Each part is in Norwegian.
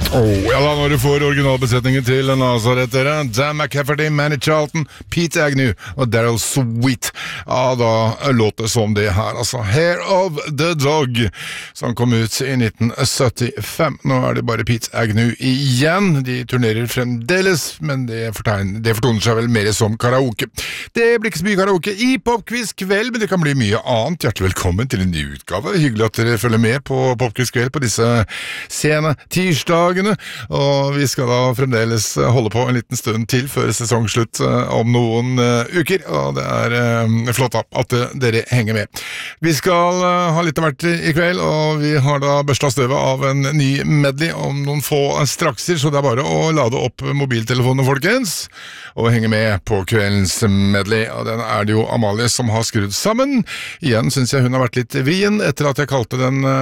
Ja da, når du får originalbesetningen til Nazareth, Dan McCafferty, Manny Charlton, Pete Agnew og Daryl Sweet. Ja, da låt det som det her, altså. Hair of the Dog, som kom ut i 1975. Nå det bare Pete Agnew igjen. De turnerer fremdeles, men det fortoner seg vel mer som karaoke. Det blir ikke så mye karaoke i Popquiz kveld, men det kan bli mye annet. Hjertelig velkommen til en ny utgave. Hyggelig at dere følger med på Popquiz kveld på disse sene tirsdagene, og vi skal da fremdeles holde på en liten stund til før sesongslutt om noen uker, og det flott at dere henger med. Vi skal ha litt av hvert i kveld, og vi har da børstet støvet av en ny medley om noen få strakser, så det bare å lade opp mobiltelefonen, folkens, og henge med på kveldens medley, og den det jo Amalie som har skrudd sammen. Igjen synes jeg hun har vært litt vrien etter at jeg kalte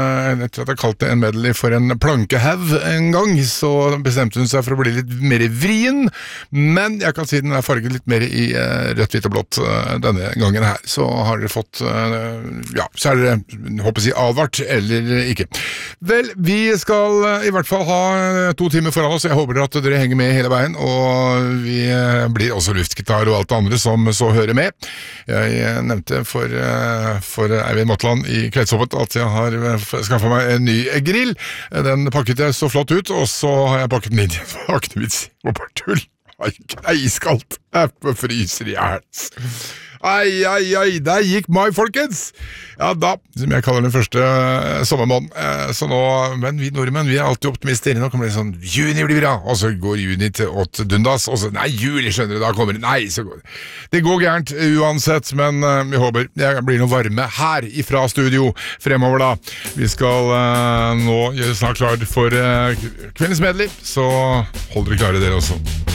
en medley for en plankehav en gang, så bestemte hun seg for å bli litt mer vrien, men jeg kan si den farget litt mer i rødt, hvitt og blått denne gangen her. Så har dere fått, så dere, håper jeg, advart eller ikke. Vel, vi skal i hvert fall ha 2 timer foran oss, jeg håper at dere henger med hele veien, og vi blir også luftgitar og alt det andre som så hører med. Jeg nevnte for Eivind Motland i Kveldshoppet at jeg har skaffet meg en ny grill. Den pakket jeg så flott ut, og så har jeg pakket den inn. Det var ikke noe vits, det var bare tull. Eiskaldt, jeg fryser i hals. Ai, der gikk mai, folkens! Ja da, som jeg kaller den første sommermåneden. Så nå, men vi nordmenn, vi alltid optimister. Nå kommer det sånn, juni blir bra, og så går juni til 8 dundas, og så, nei, juli, skjønner du, da kommer det, nei, så går det. Det går gærent uansett, men vi håper det blir noe varme her ifra studio fremover da. Vi skal nå gjøre snart klar for kveldens medley, så hold dere klare dere også.